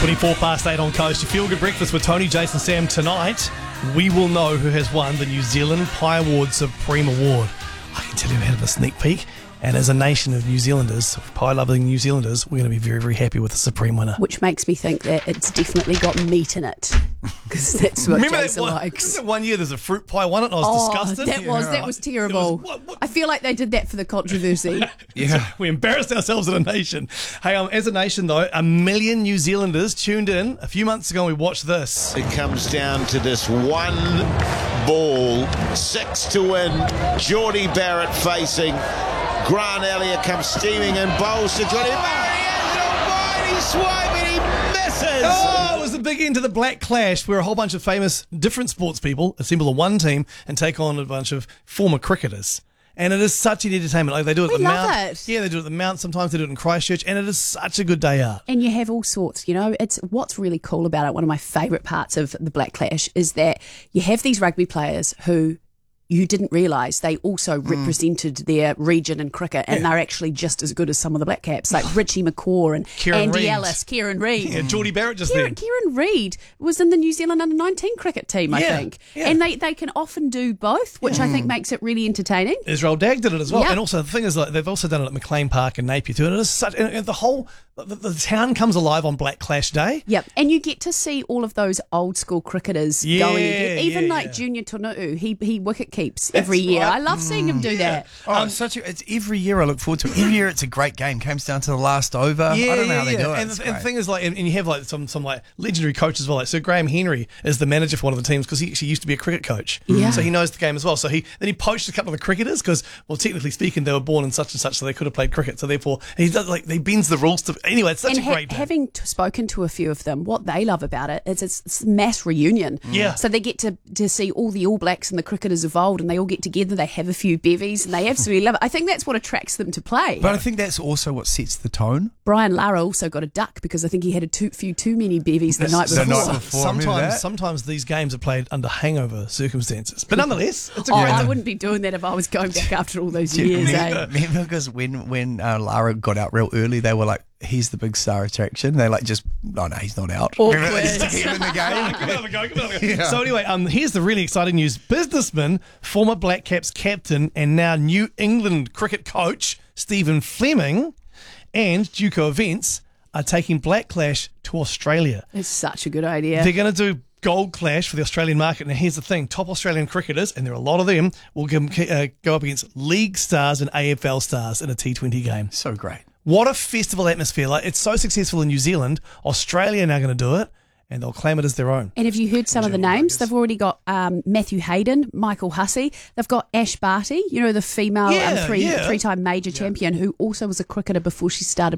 8 on Coast. Your Feel Good Breakfast with Tony, Jason, Sam. Tonight, we will know who has won the New Zealand Pie Award Supreme Award. I can tell you ahead of a sneak peek. And as a nation of New Zealanders, pie-loving New Zealanders, we're going to be very, very happy with the Supreme winner. Which makes me think that it's definitely got meat in it. Because that's what Jason likes. One year there's a fruit pie one, and I was disgusted. That was terrible. I feel like they did that for the controversy. Yeah, we embarrassed ourselves as a nation. Hey, as a nation though, 1 million New Zealanders tuned in a few months ago and we watched this. It comes down to this one ball, 6 to win. Geordie Barrett facing. Grant Elliott comes steaming and bowls to Geordie Barrett. He's swiping, he misses. Oh, it was the big end to the Black Clash, where a whole bunch of famous different sports people assemble on one team and take on a bunch of former cricketers. And it is such an entertainment. Like they do it at the love Mount. it. Yeah, they do it at the Mount. Sometimes they do it in Christchurch, and it is such a good day out. And you have all sorts, it's what's really cool about it. One of my favourite parts of the Black Clash is that you have these rugby players who you didn't realise they also represented their region in cricket, and they're actually just as good as some of the Black Caps, like Richie McCaw and Andy Ellis, Kieran Reid. Yeah, Geordie Barrett Kieran Reid was in the New Zealand under-19 cricket team, I think. Yeah. And they can often do both, which I think makes it really entertaining. Israel Dagg did it as well. Yeah. And also the thing is, like, they've also done it at McLean Park in Napier too. And it is such, and the whole, the town comes alive on Black Clash Day. Yep, and you get to see all of those old school cricketers going again. Even Junior Tonu'u, he wicket keeps every year. I love seeing him do that. Oh, it's every year I look forward to it. Every year it's a great game. Comes down to the last over. I don't know how they do it. And the thing is, and you have some like legendary coaches as well. Like Sir Graham Henry is the manager for one of the teams because he actually used to be a cricket coach. Yeah. So he knows the game as well. So he poached a couple of the cricketers because, well, technically speaking, they were born in such and such, so they could have played cricket. So therefore, he does he bends the rules to. Anyway, it's such a great day. Having spoken to a few of them, what they love about it is it's mass reunion. Yeah. So they get to see all the All Blacks and the cricketers evolved, and they all get together. They have a few bevies, and they absolutely love it. I think that's what attracts them to play. But I think that's also what sets the tone. Brian Lara also got a duck because I think he had a few too many bevies the night before. Sometimes these games are played under hangover circumstances, but nonetheless, it's a great. I wouldn't be doing that if I was going back after all those years. Remember, because when Lara got out real early, they were like, he's the big star attraction. They no, he's not out. Awkward. Remember, he's in the game. Give another go. Yeah. So anyway, here's the really exciting news. Businessman, former Black Caps captain and now New England cricket coach, Stephen Fleming, and Duco Events are taking Black Clash to Australia. It's such a good idea. They're going to do Gold Clash for the Australian market. Now, here's the thing. Top Australian cricketers, and there are a lot of them, will go up against league stars and AFL stars in a T20 game. So great. What a festival atmosphere. Like, it's so successful in New Zealand. Australia are now going to do it, and they'll claim it as their own. And have you heard some of the names? They've already got Matthew Hayden, Michael Hussey. They've got Ash Barty, the female three-time major champion who also was a cricketer before she started